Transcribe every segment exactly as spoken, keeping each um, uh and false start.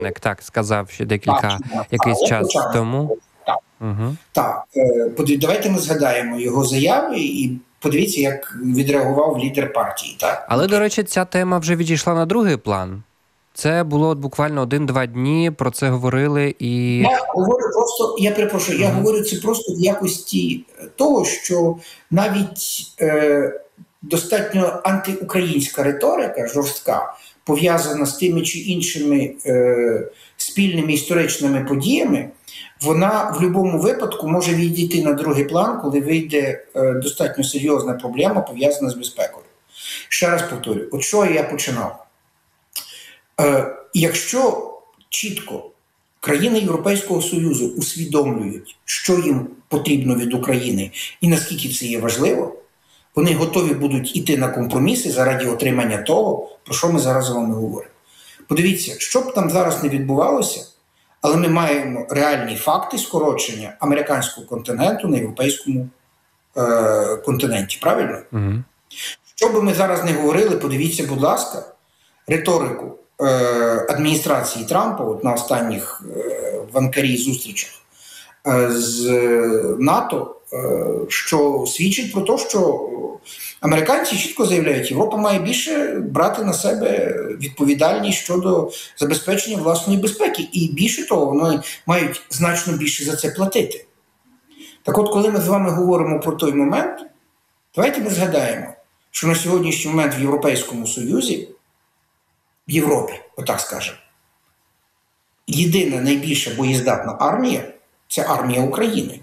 Так, сказав ще декілька, так, якийсь так, час почав. тому. Так, Угу. так. Давайте ми згадаємо його заяви і подивіться, як відреагував лідер партії. Так? Але, до речі, ця тема вже відійшла на другий план. Це було от буквально один-два дні, про це говорили і... Я говорю просто, я перепрошую, mm-hmm. я говорю це просто в якості того, що навіть е, достатньо антиукраїнська риторика, жорстка, пов'язана з тими чи іншими е, спільними історичними подіями, вона в будь-якому випадку може відійти на другий план, коли вийде е, достатньо серйозна проблема, пов'язана з безпекою. Ще раз повторю, от що я починав. Е, якщо чітко країни Європейського Союзу усвідомлюють, що їм потрібно від України і наскільки це є важливо, вони готові будуть йти на компроміси заради отримання того, про що ми зараз з вами говоримо. Подивіться, що б там зараз не відбувалося, але ми маємо реальні факти скорочення американського континенту на європейському е- континенті. Правильно? Угу. Що би ми зараз не говорили, подивіться, будь ласка, риторику е- адміністрації Трампа от на останніх е- в Анкарі зустрічах е- з НАТО, е- що свідчить про те, що американці чітко заявляють, Європа має більше брати на себе відповідальність щодо забезпечення власної безпеки. І більше того, вони мають значно більше за це платити. Так от, коли ми з вами говоримо про той момент, давайте ми згадаємо, що на сьогоднішній момент в Європейському Союзі, в Європі, отак скажемо, єдина найбільша боєздатна армія – це армія України.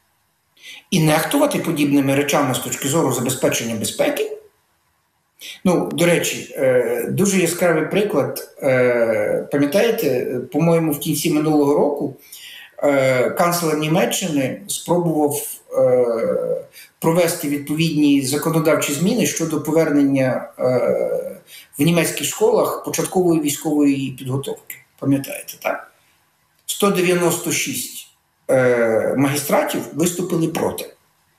І нехтувати подібними речами з точки зору забезпечення безпеки. Ну, до речі, дуже яскравий приклад. Пам'ятаєте, по-моєму, в кінці минулого року канцлер Німеччини спробував провести відповідні законодавчі зміни щодо повернення в німецьких школах початкової військової підготовки. Пам'ятаєте, так? сто дев'яносто шість магістратів виступили проти.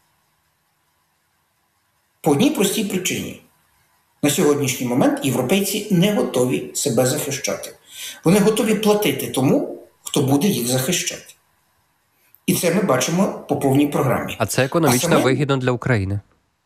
По одній простій причині. На сьогоднішній момент європейці не готові себе захищати. Вони готові платити тому, хто буде їх захищати. І це ми бачимо по повній програмі. А це економічно а саме... вигідно для України.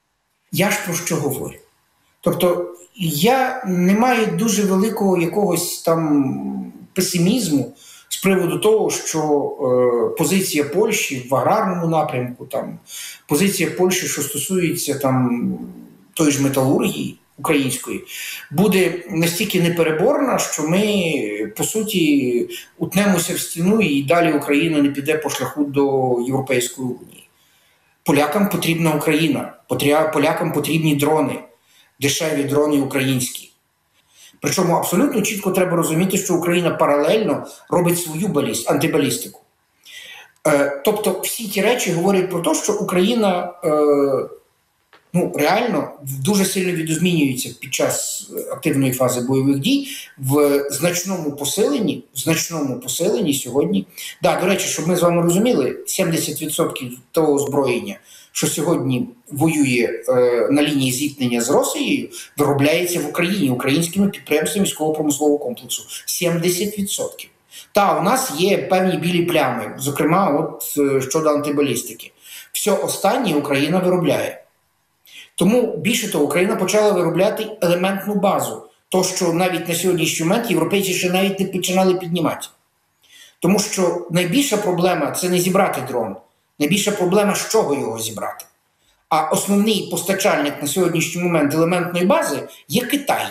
Я ж про що говорю. Тобто, я не маю дуже великого якогось там песимізму з приводу того, що е, позиція Польщі в аграрному напрямку, там, позиція Польщі, що стосується там, тої ж металургії української, буде настільки непереборна, що ми, по суті, утнемося в стіну і далі Україна не піде по шляху до Європейської Унії. Полякам потрібна Україна, полякам потрібні дрони, дешеві дрони українські. Причому абсолютно чітко треба розуміти, що Україна паралельно робить свою баліст, антибалістику. Е, тобто всі ті речі говорять про те, що Україна е, ну, реально дуже сильно відозмінюється під час активної фази бойових дій в значному посиленні, в значному посиленні сьогодні. Да, до речі, щоб ми з вами розуміли, сімдесят відсотків того озброєння, що сьогодні воює е, на лінії зіткнення з Росією, виробляється в Україні, українськими підприємствами військово-промислового комплексу. сімдесят відсотків. Та, у нас є певні білі плями, зокрема от, щодо антибалістики. Все останнє Україна виробляє. Тому, більше того, Україна почала виробляти елементну базу. То, що навіть на сьогоднішній момент європейці ще навіть не починали піднімати. Тому що найбільша проблема – це не зібрати дрон. Найбільша проблема – з чого його зібрати. А основний постачальник на сьогоднішній момент елементної бази є Китай.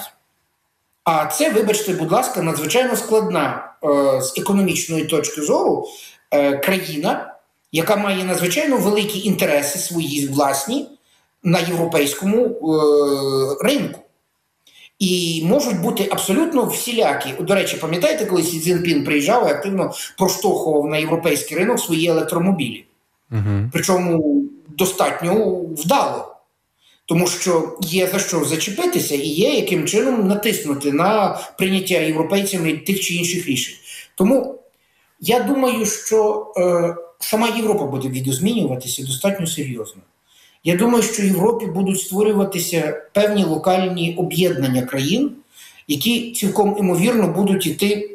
А це, вибачте, будь ласка, надзвичайно складна е, з економічної точки зору е, країна, яка має надзвичайно великі інтереси свої власні на європейському е, ринку. І можуть бути абсолютно всілякі. До речі, пам'ятаєте, коли Сі Цзіньпін приїжджав і активно проштовхував на європейський ринок свої електромобілі? Угу. Причому достатньо вдало. Тому що є за що зачепитися і є яким чином натиснути на прийняття європейцями тих чи інших рішень. Тому я думаю, що е, сама Європа буде відозмінюватися достатньо серйозно. Я думаю, що в Європі будуть створюватися певні локальні об'єднання країн, які цілком імовірно будуть йти